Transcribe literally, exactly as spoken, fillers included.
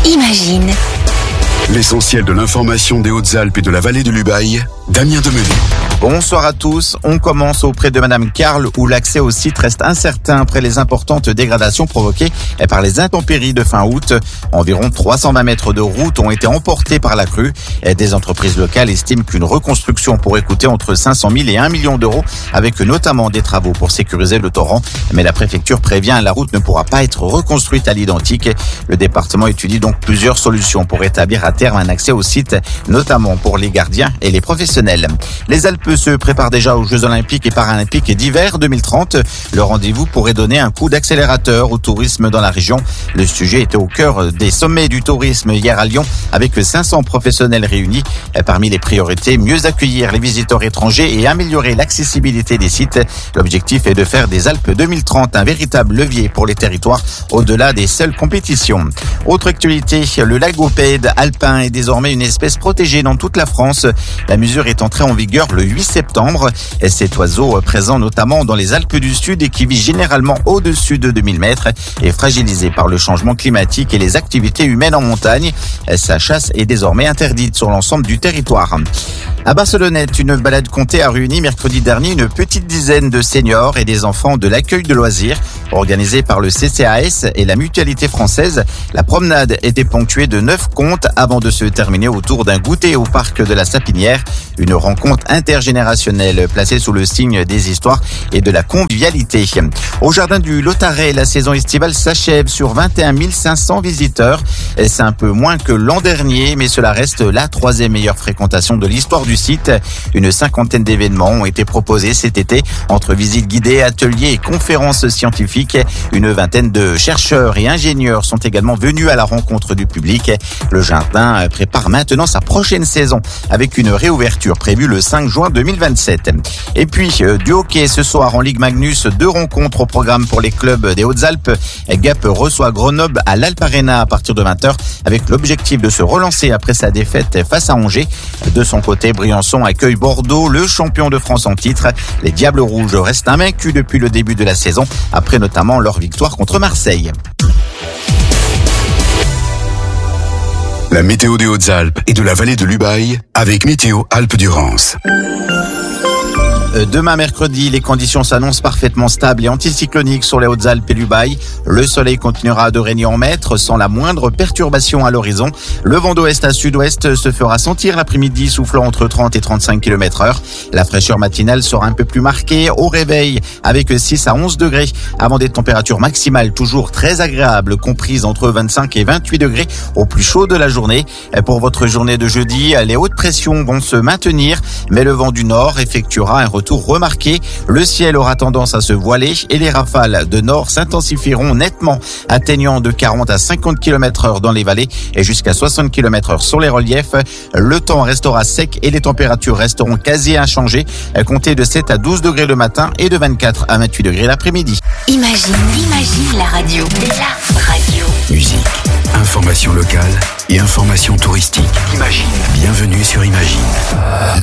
Imagine. L'essentiel de l'information des Hautes-Alpes et de la vallée de l'Ubaye, Damien Demenez. Bonsoir à tous. On commence auprès de Madame Carle où l'accès au site reste incertain après les importantes dégradations provoquées par les intempéries de fin août. Environ trois cent vingt mètres de route ont été emportés par la crue. Des entreprises locales estiment qu'une reconstruction pourrait coûter entre cinq cent mille et un million d'euros avec notamment des travaux pour sécuriser le torrent. Mais la préfecture prévient que la route ne pourra pas être reconstruite à l'identique. Le département étudie donc plusieurs solutions pour établir à terme un accès au site, notamment pour les gardiens et les professionnels. Les Alpes se prépare déjà aux Jeux Olympiques et Paralympiques d'hiver deux mille trente. Le rendez-vous pourrait donner un coup d'accélérateur au tourisme dans la région. Le sujet était au cœur des sommets du tourisme hier à Lyon avec cinq cents professionnels réunis. Parmi les priorités, mieux accueillir les visiteurs étrangers et améliorer l'accessibilité des sites. L'objectif est de faire des Alpes deux mille trente un véritable levier pour les territoires au-delà des seules compétitions. Autre actualité, le lagopède alpin est désormais une espèce protégée dans toute la France. La mesure est entrée en vigueur le huit septembre. Et cet oiseau, présent notamment dans les Alpes du Sud et qui vit généralement au-dessus de deux mille mètres, est fragilisé par le changement climatique et les activités humaines en montagne. Sa chasse est désormais interdite sur l'ensemble du territoire. À Barcelonnette, une balade comptée a réuni mercredi dernier une petite dizaine de seniors et des enfants de l'accueil de loisirs. Organisée par le C C A S et la Mutualité française, la promenade était ponctuée de neuf contes avant de se terminer autour d'un goûter au parc de la Sapinière. Une rencontre intergénérationnelle placée sous le signe des histoires et de la convivialité. Au jardin du Lotaret, la saison estivale s'achève sur vingt et un mille cinq cents visiteurs. C'est un peu moins que l'an dernier, mais cela reste la troisième meilleure fréquentation de l'histoire du site. Une cinquantaine d'événements ont été proposés cet été entre visites guidées, ateliers et conférences scientifiques. Une vingtaine de chercheurs et ingénieurs sont également venus à la rencontre du public. Le jardin prépare maintenant sa prochaine saison avec une réouverture prévue le cinq juin deux mille vingt-sept. Et puis, du hockey ce soir en Ligue Magnus, deux rencontres au programme pour les clubs des Hautes-Alpes. Gap reçoit Grenoble à l'Alp Arena à partir de vingt heures avec l'objectif de se relancer après sa défaite face à Angers. De son côté, Briançon accueille Bordeaux, le champion de France en titre. Les Diables Rouges restent invaincus depuis le début de la saison, après notamment leur victoire contre Marseille. La météo des Hautes-Alpes et de la vallée de l'Ubaye avec Météo Alpes-Durance. Demain mercredi, les conditions s'annoncent parfaitement stables et anticycloniques sur les Hautes-Alpes et l'Ubaye. Le soleil continuera de régner en maître sans la moindre perturbation à l'horizon. Le vent d'ouest à sud-ouest se fera sentir l'après-midi, soufflant entre trente et trente-cinq kilomètres heure. La fraîcheur matinale sera un peu plus marquée au réveil avec six à onze degrés avant des températures maximales toujours très agréables, comprises entre vingt-cinq et vingt-huit degrés au plus chaud de la journée. Pour votre journée de jeudi, les hautes pressions vont se maintenir, mais le vent du nord effectuera un retour remarqué. Le ciel aura tendance à se voiler et les rafales de nord s'intensifieront nettement, atteignant de quarante à cinquante kilomètres heure dans les vallées et jusqu'à soixante kilomètres heure sur les reliefs. Le temps restera sec et les températures resteront quasi inchangées, comptez de sept à douze degrés le matin et de vingt-quatre à vingt-huit degrés l'après-midi. Imagine, imagine la radio. La radio. Musique, information locale et information touristique. Imagine. Bienvenue sur Imagine.